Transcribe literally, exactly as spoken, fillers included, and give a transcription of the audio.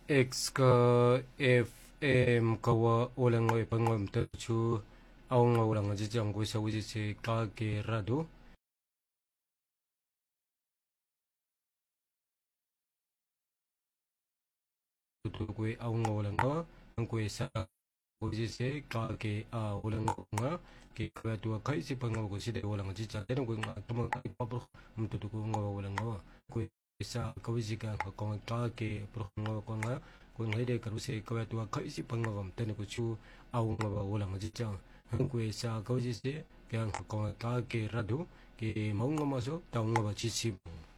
X ka F M kawa ulang ngoy pangom ta chu au nga ulang ji jang go sa wi se ka ke rado tu ko au nga ulang ko ang ko sa go ji se ka ke a ulang nga ke ka tu kai si pangom go si de ulang ji cha de ngo nga tama ka pa pro um tu ko nga ulang nga ko sa ka wi ji ka ko ka ke pro nga ko nga ko ngai de ka ru se ka tu kai si pangom te ko chu au nga ba ulang ji cha ang ko sa ka wi ji se ke ang ko ka ke rado ke mong nga ma so ta nga ba chi si